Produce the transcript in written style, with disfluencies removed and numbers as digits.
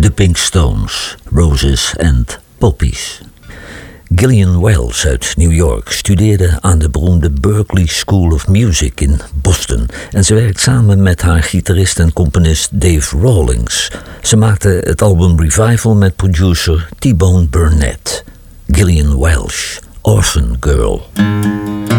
The Pink Stones, Roses and Poppies. Gillian Wells uit New York studeerde aan de beroemde Berklee School of Music in Boston en ze werkt samen met haar gitarist en componist Dave Rawlings. Ze maakte het album Revival met producer T-Bone Burnett. Gillian Welsh, Orphan Girl.